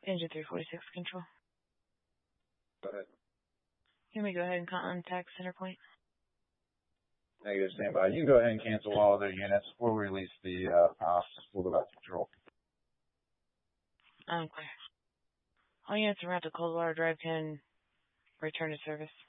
Engine 346 control. Go ahead. You may go ahead and contact center point. Negative, standby. You can go ahead and cancel all other units. We'll release the hostages. We'll go back to control. Clear. All units around the Coldwater Drive can return to service.